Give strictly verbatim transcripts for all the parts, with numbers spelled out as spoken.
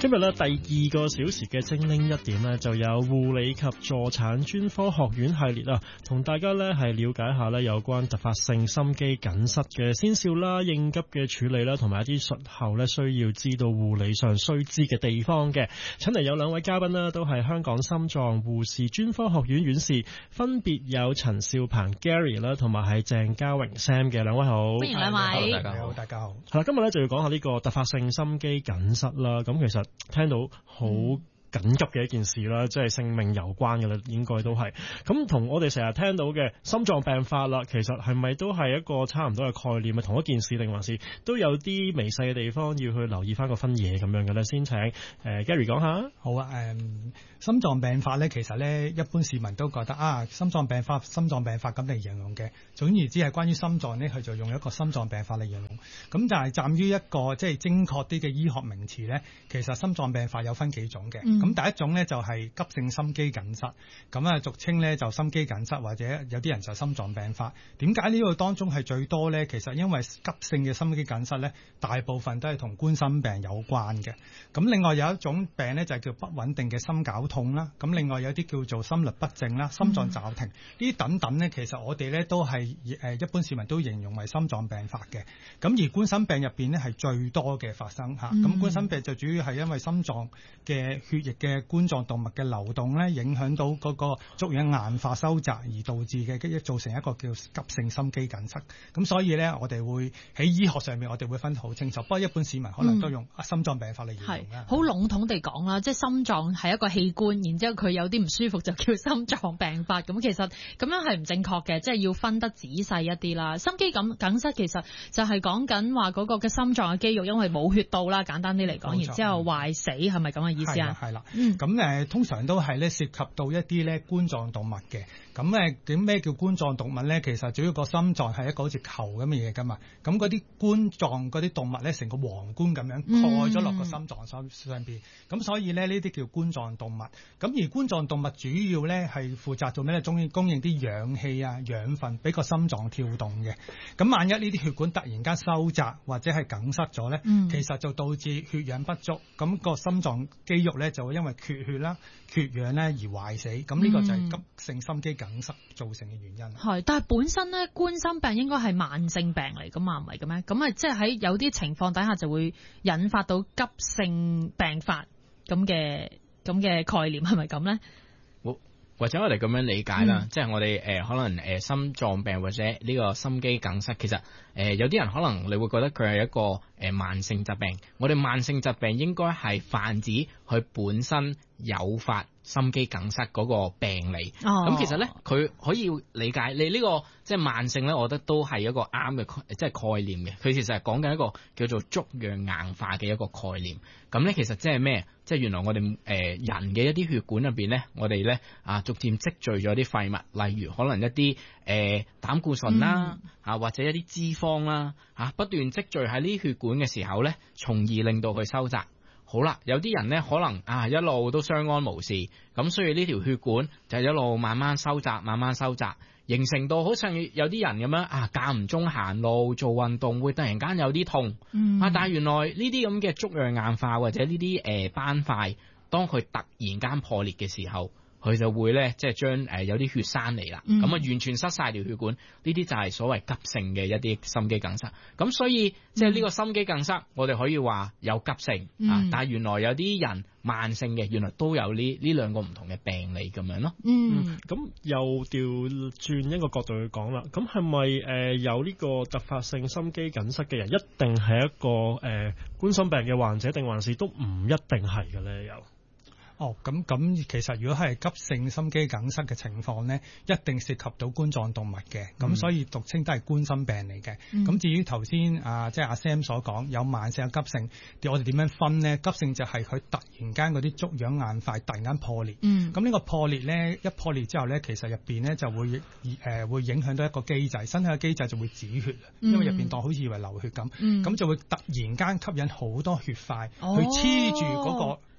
今日咧第二個小時嘅精靈一點咧，就有護理及助產專科學院系列啊，同大家咧係了解下咧有關突發性心肌梗塞嘅先兆啦、應急嘅處理啦，同埋一啲術後咧需要知道護理上須知嘅地方嘅。請嚟有兩位嘉賓啦，都係香港心臟護士專科學院院士，分別有陳少鵬 Gary 啦，同埋係鄭家榮 Sam 嘅。兩位好， 歡迎兩位， 大家好，大家好。 係啦，今日咧就要講下呢個突發性心肌梗塞啦。咁其實聽到好緊急嘅一件事啦，即係性命攸關嘅啦，應該都係。咁同我哋成日聽到嘅心臟病發啦，其實係咪都係一個差唔多嘅概念啊？同一件事定還是都有啲微細嘅地方要去留意翻個分野咁樣嘅咧？先請誒、呃、Gary 講下。 好啊，誒、嗯，心臟病發咧，其實咧一般市民都覺得啊，心臟病發、心臟病發咁嚟形容嘅。總而言之係關於心臟咧，佢就用一個心臟病發嚟形容。咁但係站於一個即係精確啲嘅醫學名詞咧，其實心臟病發有分幾種嘅。咁、嗯、第一種咧就係急性心肌梗塞，咁啊俗稱咧就心肌梗塞，或者有啲人就心臟病發。點解呢個當中係最多咧？其實因為急性嘅心肌梗塞咧，大部分都係同冠心病有關嘅。咁另外有一種病咧就係叫不穩定嘅心絞痛啦。咁另外有啲叫做心律不正啦、心臟驟停呢啲、嗯、等等咧，其實我哋咧都係誒一般市民都形容為心臟病發嘅。咁而冠心病入邊咧係最多嘅發生嚇。咁、嗯、冠心病就主要係因為心臟嘅血液嘅冠狀動脈嘅流動咧，影響到嗰個粥樣硬化收窄而導致嘅，一造成一個叫急性心肌梗塞。咁所以咧，我哋會喺醫學上面，我哋會分得好清楚。不過一般市民可能都用心臟病發嚟形容啦。 好籠統地講啦，即係心臟係一個器官，然之後佢有啲唔舒服就叫心臟病發。咁其實咁樣係唔正確嘅，即係要分得仔細一啲啦。心肌梗梗塞其實就係講緊話嗰個嘅心臟嘅肌肉因為冇血到啦，簡單啲嚟講，然之後壞死，係咪咁嘅意思啊？ 係啦，咁誒、嗯、通常都係咧涉及到一啲咧冠狀動脈嘅。咁誒點咩叫冠狀動脈咧？其實主要個心臟係一個好似球咁嘅嘢噶嘛。咁嗰啲冠狀嗰啲動脈咧，成個皇冠咁樣蓋咗落個心臟上上邊。咁、嗯、所以咧呢啲叫冠狀動脈。咁而冠狀動脈主要咧係負責做咩咧？供應供應啲氧氣啊、養分俾個心臟跳動嘅。咁萬一呢啲血管突然間收窄或者係梗塞咗咧、嗯，其實就導致血氧不足，咁、個心臟肌肉咧就會因為缺血啦、缺氧咧而壞死。咁呢個就係急性心肌梗塞造成嘅原因。 係、嗯，但係本身咧冠心病應該係慢性病嚟噶嘛，唔係嘅咩？咁啊，即係喺有啲情況底下就會引發到急性病發咁嘅咁嘅概念，係咪咁咧？ 或者我哋咁樣理解啦、嗯，即係我哋誒、呃、可能誒、呃、心臟病或者呢個心肌梗塞，其實誒、呃、有啲人可能你會覺得佢係一個誒、呃、慢性疾病。我哋慢性疾病應該係泛指佢本身誘發心肌梗塞嗰個病理。咁、哦、其實咧，佢可以理解你呢、這個即係慢性咧，我覺得都係一個啱嘅即係概念嘅。佢其實係講緊一個叫做粥樣硬化嘅一個概念。咁咧其實即係咩？即係原來我哋誒、呃、人嘅一啲血管入邊咧，我哋咧啊逐漸積聚咗啲廢物，例如可能一啲誒、呃、膽固醇啦、嗯、啊或者一啲脂肪啦啊不斷積聚喺呢啲血管嘅時候咧，從而令到佢收窄。好啦，有啲人咧可能啊一路都相安無事，咁所以呢條血管就一路慢慢收窄，慢慢收窄，形成到好似有啲人咁樣啊間唔中行路做運動會突然間有啲痛、嗯、啊，但係原來呢啲咁嘅粥樣硬化或者呢啲誒斑塊，當佢突然間破裂嘅時候，佢就會咧，即係將誒有啲血栓嚟啦，咁、嗯、啊完全塞晒條血管，呢啲就係所謂急性嘅一啲心肌梗塞。咁所以即係呢個心肌梗塞，我哋可以話有急性、嗯、啊，但係原來有啲人慢性嘅，原來都有呢呢兩個唔同嘅病理咁樣咯。 嗯，咁、嗯、又調轉一個角度去講啦，咁係咪誒有呢個突發性心肌梗塞嘅人一定係一個誒、呃、冠心病嘅患者，定還是都唔一定係嘅咧？又？ 哦，咁咁其實如果係急性心肌梗塞嘅情況咧，一定涉及到冠狀動脈嘅，咁、嗯、所以俗稱都係冠心病嚟嘅。咁、嗯、至於頭先啊，即係阿 Sam 所講有慢性有急性，我哋點樣分咧？急性就係佢突然間嗰啲粥樣硬塊突然間破裂。咁、嗯、呢個破裂咧，一破裂之後咧，其實入邊咧就會誒、呃、會影響到一個機制，身體嘅機制就會止血，嗯、因為入邊當好似以為流血咁，咁、嗯、就會突然間吸引好多血塊、哦、去黐住嗰個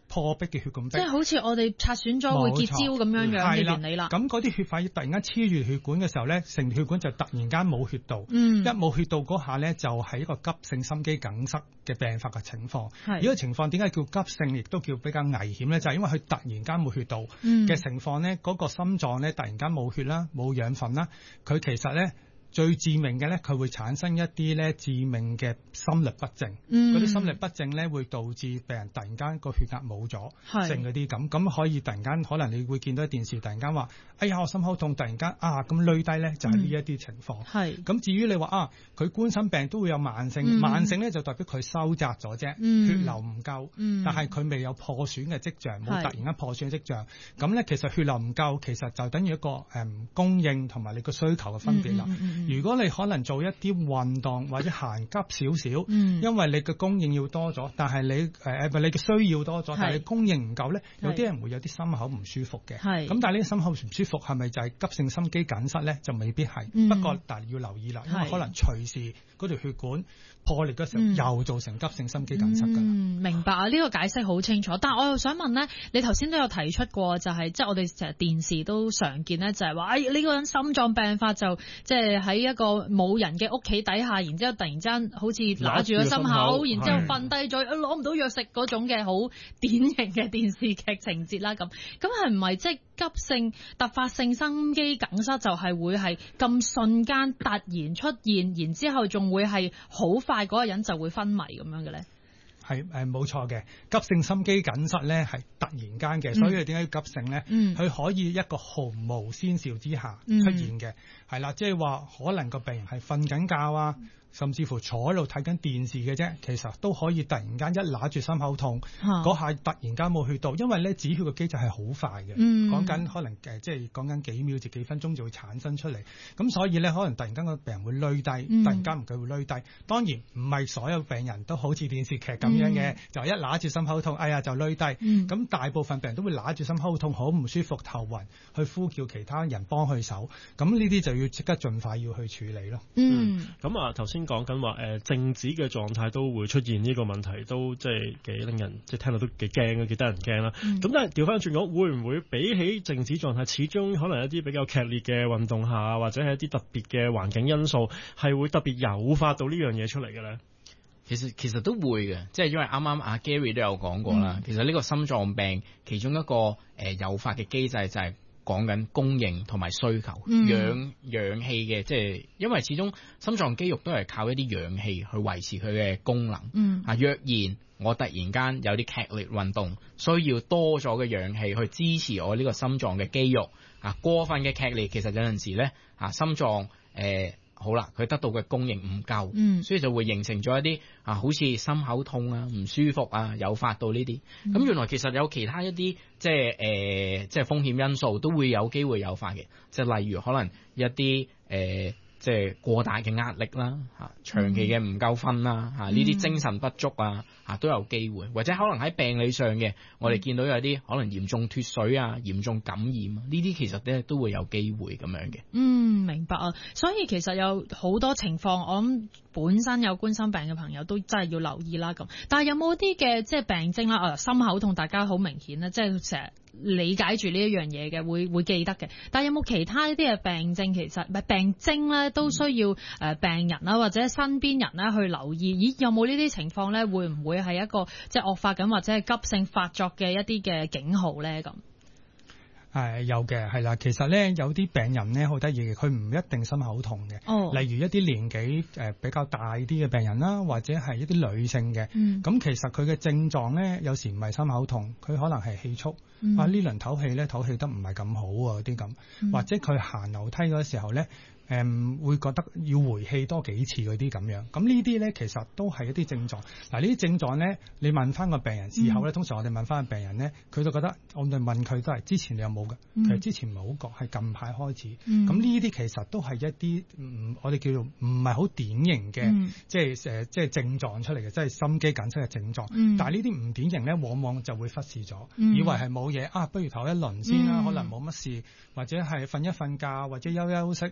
破壁嘅血管壁， 即係好似我哋擦損咗會結焦咁樣樣嘅原理啦。 咁嗰啲血塊突然間黐住血管嘅時候咧，成條血管就突然間冇血道， 嗯、 一冇血道嗰下咧就係、是、一個急性心肌梗塞嘅病發嘅情況。呢個情況點解叫急性，亦都叫比較危險咧？就係、是、因為佢突然間冇血道嘅情況咧，嗰、嗯、個心臟咧突然間冇血啦，冇養分啦，佢其實咧。最致命嘅咧，佢會產生一啲咧致命嘅心律不正。嗰啲、嗯、心律不正咧，會導致病人突然間個血壓冇咗，剩嗰啲咁，咁可以突然間可能你會見到電視突然間話，哎呀我心口痛，突然間啊咁累低咧，就係呢一啲情況。係咁、嗯、至於你話啊，佢冠心病都會有慢性，嗯、慢性咧就代表佢收窄咗啫，嗯、血流唔夠，嗯、但係佢未有破損嘅跡象，冇突然間破損嘅跡象。咁咧其實血流唔夠，其實就等於一個誒、嗯、供應同埋你個需求嘅分別啦。嗯嗯嗯如果你可能做一啲運動或者行急少少，嗯、因為你嘅供應要多咗，但係你誒誒、呃、你嘅需要多咗，是但係你供應唔夠咧，有啲人會有啲心口唔舒服嘅。咁是但係呢個心口唔舒服係咪就係急性心肌梗塞咧？就未必係。嗯、不過但係要留意啦，因為可能隨時嗰條血管破裂嘅時候，嗯、又造成急性心肌梗塞㗎。 嗯，明白啊！呢、呢個解釋好清楚。但係我又想問咧，你頭先都有提出過，就係即係我哋成日電視都常見咧，就係話誒呢個人心臟病發就即係喺一個冇人嘅屋企底下，然之後突然之間好似揦住個心口，然之後瞓低咗，攞唔到藥食嗰種嘅好典型嘅電視劇情節啦。咁咁係唔係即係急性突發性心肌梗塞就係會係咁瞬間突然出現，然之後仲會係好快嗰個人就會昏迷咁樣嘅咧？ 係誒冇錯嘅，急性心肌梗塞咧係突然間嘅，嗯、所以點解要急性咧？佢、嗯、可以一個毫無先兆之下出現嘅，係啦、嗯，即係話可能個病人係瞓緊覺啊。甚至乎坐喺度睇緊電視嘅啫，其實都可以突然間一揦住心口痛，嗰下、啊、突然間冇血道，因為咧止血嘅機制係好快嘅，講緊、嗯、可能誒即係講緊幾秒至幾分鐘就會產生出嚟，咁所以咧可能突然間個病人會累低，嗯、突然間唔計會累低。當然唔係所有病人都好似電視劇咁樣嘅，嗯、就一揦住心口痛，哎呀就累低。咁、嗯、大部分病人都會揦住心口痛，好唔舒服、頭暈，去呼叫其他人幫佢手。咁呢啲就要即刻盡快要去處理咯。 嗯，咁啊頭先講緊話誒靜止嘅狀態都會出現呢個問題，都即係幾令人即係聽到都幾驚嘅，幾得人驚啦。咁、嗯、但係調翻轉講，會唔會比起靜止狀態，始終可能一啲比較劇烈嘅運動下，或者係一啲特別嘅環境因素，係會特別誘發到呢樣嘢出嚟嘅咧？ 其實其實都會嘅，即係因為啱啱阿 Gary 都有講過啦。嗯、其實呢個心臟病其中一個誒誘發嘅機制就係、是。講緊供應同埋需求，嗯、氧氧氣嘅，即係因為始終心臟肌肉都係靠一啲氧氣去維持佢嘅功能。嗯、啊，若然我突然間有啲劇烈運動，需要多咗嘅氧氣去支持我呢個心臟嘅肌肉，啊，過分嘅劇烈其實有陣時咧，啊，心臟誒。呃好啦，佢得到嘅供應唔夠，嗯、所以就會形成咗一啲啊，好似心口痛啊、唔舒服啊，誘發到呢啲。咁、嗯、原來其實有其他一啲即係誒、呃，即係風險因素都會有機會誘發嘅，即係例如可能一啲誒。呃即係過大嘅壓力啦，嚇長期嘅唔夠瞓啦，嚇呢啲精神不足啊，嚇都有機會，或者可能喺病理上嘅，我哋見到有啲可能嚴重脫水啊、嚴重感染啊，呢啲其實咧都會有機會咁樣嘅。嗯， 明白啊。所以其實有好多情況，我諗本身有冠心病嘅朋友都真係要留意啦。咁，但係有冇啲嘅即係病徵啦？啊，心口痛大家好明顯啦，即係成日理解住呢一樣嘢嘅，會會記得嘅。但係有冇其他一啲嘅病症，其實唔係病徵咧？都需要誒病人啦，或者身邊人咧去留意，咦有冇呢啲情況咧？會唔會係一個即係惡化緊或者係急性發作嘅一啲嘅警號咧？咁係有嘅，係啦。其實咧有啲病人咧好得意嘅，佢唔一定心口痛嘅。哦，例如一啲年紀誒比較大啲嘅病人啦，或者係一啲女性嘅。嗯，咁其實佢嘅症狀咧有時唔係心口痛，佢可能係氣促。嗯、啊呢輪唞氣咧唞氣得唔係咁好啊啲咁，嗯、或者佢行樓梯嗰時候咧。誒、嗯、會覺得要回氣多幾次嗰啲咁樣，咁呢啲咧其實都係一啲症狀。嗱呢啲症狀咧，你問翻個病人事後咧，嗯、通常我哋問翻個病人咧，佢就覺得我哋問佢都係之前你有冇嘅，嗯、其實之前唔係好覺，係近排開始。咁呢啲其實都係一啲唔我哋叫做唔係好典型嘅，嗯、即係誒即係症狀出嚟嘅，即係心肌梗塞嘅症狀。嗯、但係呢啲唔典型咧，往往就會忽視咗，嗯、以為係冇嘢啊，不如唞一輪先啦，嗯、可能冇乜事，或者係瞓一瞓覺，或者休休息又好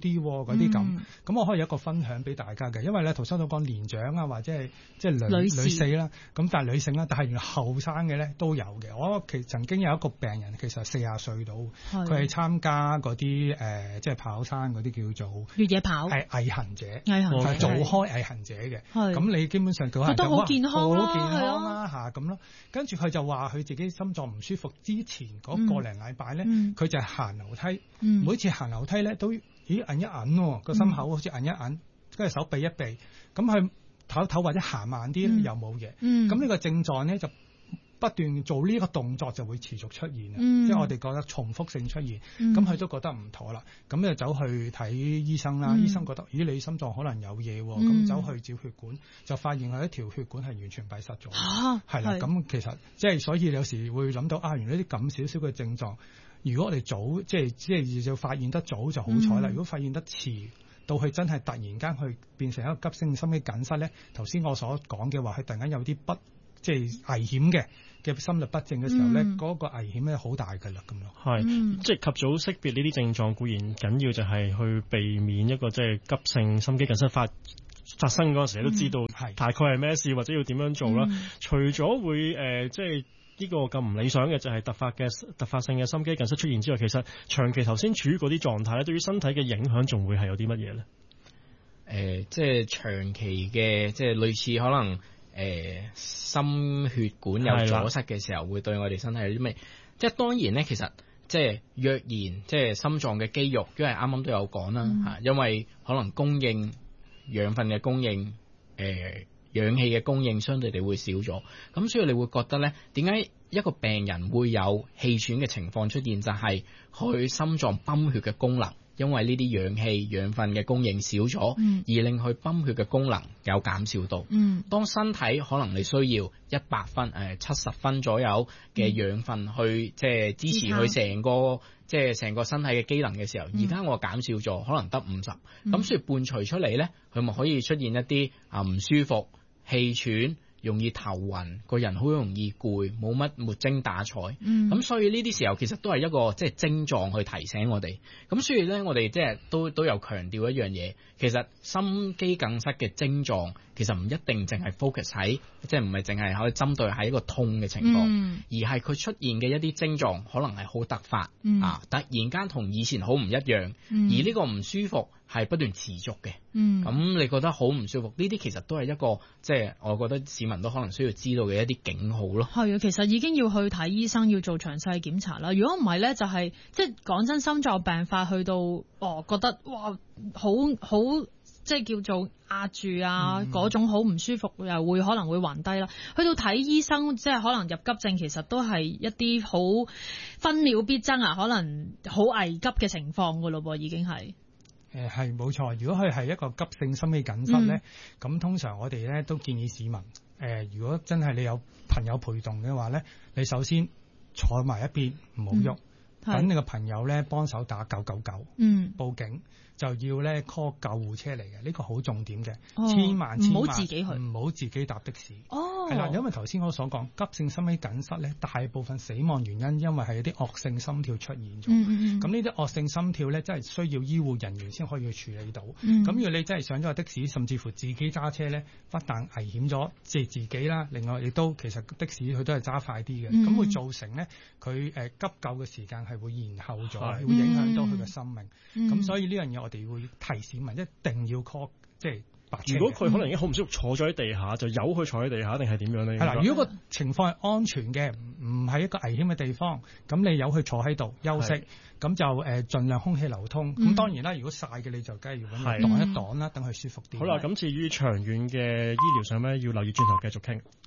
啲嗰啲咁。咁我可以有一個分享俾大家嘅，因為咧頭先都講年長啊，或者係即係女女士啦，咁但係女性啦，但係原來後生嘅咧都有嘅。我其曾經有一個病人，其實四十歲到，佢係參加嗰啲誒即係跑山嗰啲叫做越野跑， 係毅行者， 毅行係做開毅行者嘅。咁你基本上佢都好健康啦， 好健康啦嚇咁咯。跟住佢就話佢自己心臟唔舒服之前嗰個零禮拜咧，佢、嗯、就係行樓梯，嗯、每次行樓梯咧都咦揞一揞喎，個心口好似揞一揞，跟住手避一避，咁佢唞唞或者行慢啲、嗯、又冇嘢。咁呢、嗯、個症狀咧就不斷做呢個動作就會持續出現、嗯、即係我哋覺得重複性出現，咁佢、嗯、都覺得唔妥啦，咁就走去睇醫生啦。嗯、醫生覺得咦你心臟可能有嘢喎，咁、嗯、走去照血管就發現佢一條血管係完全閉塞咗，係啦。咁其實即係所以有時會諗到啊，原來啲咁少少嘅症狀，如果我哋早即係即係就發現得早就好彩啦。嗯、如果發現得遲，到佢真係突然間去變成一個急性心肌梗塞咧，頭先我所講嘅話，佢突然間有啲不即係危險嘅嘅心律不正嘅時候咧，嗰、嗯、個危險咧好大㗎啦，咁咯。係， 嗯、即係及早識別呢啲症狀固然緊要，就係去避免一個即係急性心肌梗塞發發生嗰陣時，都知道大概係咩事，或者要點樣做啦。嗯、除咗會誒、呃，即係呢個咁唔理想嘅，就係突發嘅突發性嘅心肌梗塞出現之外，其實長期頭先處於嗰啲狀態咧，對於身體嘅影響仲會係有啲乜嘢咧？誒、 呃，即係長期嘅，即係類似可能。誒、呃，心血管有阻塞嘅時候，會對我哋身體有啲咩？即係當然咧，其實即係若然，即係心臟嘅肌肉，因為啱啱都有講啦嚇，嗯、因為可能供應養分嘅供應，誒、呃、氧氣嘅供應相對地會少咗，咁所以你會覺得咧，點解一個病人會有氣喘嘅情況出現？就係佢心臟泵血嘅功能。因為呢啲氧氣養分嘅供應少咗，嗯、而令佢泵血嘅功能有減少到。嗯、當身體可能你需要一百分誒七十分左右嘅養分去、嗯、即係支持佢成個、嗯、即係成個身體嘅機能嘅時候，而家、嗯、我減少咗，可能得五十。咁所以伴隨出嚟咧，佢咪可以出現一啲啊唔舒服、氣喘。容易頭暈，個人好容易攰，冇乜沒精打采。咁、嗯、所以呢啲時候其實都係一個即係症狀去提醒我哋。咁所以咧，我哋即係都都有強調一樣嘢，其實心肌梗塞嘅症狀其實唔一定淨係 focus 喺，即係唔係淨係可以針對喺一個痛嘅情況，嗯、而係佢出現嘅一啲症狀可能係好突發、嗯、啊，突然間同以前好唔一樣，嗯、而呢個唔舒服係不斷持續嘅。咁、嗯、你覺得好唔舒服？呢啲其實都係一個即係我覺得市民都可能需要知道嘅一啲警號咯。係啊，其實已經要去睇醫生，要做詳細檢查啦。如果唔係咧，就係、是、即係講真，心臟病發去到哦，覺得哇好好即係叫做壓住啊，嗰、嗯、種好唔舒服，又會可能會暈低啦。去到睇醫生，即係可能入急症，其實都係一啲好分秒必爭啊，可能好危急嘅情況噶咯噃，已經係。 誒係冇錯，如果佢係一個急性心肌梗塞咧，咁、嗯、通常我哋咧都建議市民誒、呃，如果真係你有朋友陪同嘅話咧，你首先坐埋一邊唔好喐，等、嗯、你個朋友咧幫手打九九九，嗯，報警就要咧 call 救護車嚟嘅，呢、這個好重點嘅，哦、千萬千萬唔好自己去，唔好自己搭的士。哦，係啦，因為頭先我所講急性心肌梗塞咧，大部分死亡原因因為係一啲惡性心跳出現咗。嗯嗯咁呢啲惡性心跳咧，真係需要醫護人員先可以去處理到。咁、嗯、如果你真係上咗個的士，甚至乎自己揸車咧，不但危險咗即係自己啦，另外亦都其實的士佢都係揸快啲嘅，咁、嗯、會造成咧佢誒急救嘅時間係會延後咗，嗯、會影響到佢嘅生命。咁、嗯、所以呢樣嘢我哋會提市民一定要 call 即係白車。 如果佢可能已經好唔舒服，坐咗喺地下，就由佢坐喺地下，定係點樣咧？係啦，如果個情況係安全嘅，唔係一個危險嘅地方，咁你由佢坐喺度休息，咁是就誒盡量空氣流通。咁、嗯、當然啦，如果曬嘅你就梗係要揾擋一擋啦，等佢舒服啲。好啦，咁至於長遠嘅醫療上咧，要留意轉頭繼續傾。